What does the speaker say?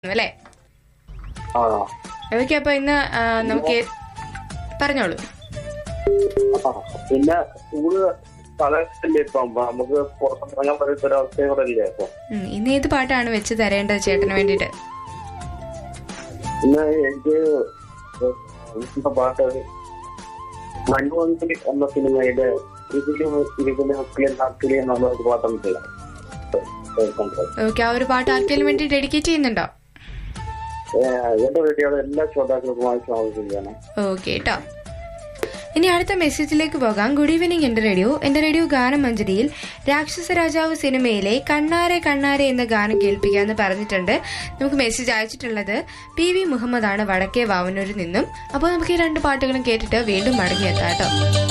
അല്ലേ? ആ ഓക്കെ, അപ്പൊ ഇന്ന് നമുക്ക് പറഞ്ഞോളൂ. പിന്നെ സ്കൂള് കളയല്ലേ ഇപ്പം നമുക്ക് പുറത്തിറങ്ങാൻ പറ്റാത്ത ഒരവസ്ഥയും കൂടെ ഇല്ലേ ഇപ്പൊ. ഇന്ന് ഏത് പാട്ടാണ് വെച്ച് തരേണ്ടത് ചേട്ടന് വേണ്ടിട്ട്? പിന്നെ എനിക്ക് പാട്ട് മൺവന്തിൽ എന്ന സിനിമയുടെ ഇതിലെ നമ്മളൊരു പാട്ടുണ്ട്. ഓക്കെ, ആ ഒരു പാട്ട് ആർക്കെങ്കിലും വേണ്ടി ഡെഡിക്കേറ്റ് ചെയ്യുന്നുണ്ടോ? എന്റെ വീട്ടിലുള്ള എല്ലാ ശ്രോതാക്കൾക്കുമായി സ്വാഗതം. ഓക്കെ കേട്ടോ. ഇനി അടുത്ത മെസ്സേജിലേക്ക് പോകാം. ഗുഡ് ഈവനിങ് എന്റെ റേഡിയോ ഗാനമഞ്ജരിയിൽ രാക്ഷസ രാജാവ് സിനിമയിലെ കണ്ണാരെ കണ്ണാരെ എന്ന ഗാനം കേൾപ്പിക്കാന്ന് പറഞ്ഞിട്ടുണ്ട്. നമുക്ക് മെസ്സേജ് അയച്ചിട്ടുള്ളത് PV മുഹമ്മദ് ആണ്, വടക്കേ വാവനൂരിൽ നിന്നും. അപ്പോൾ നമുക്ക് ഈ രണ്ട് പാട്ടുകളും കേട്ടിട്ട് വീണ്ടും മടങ്ങിയെത്താം കേട്ടോ.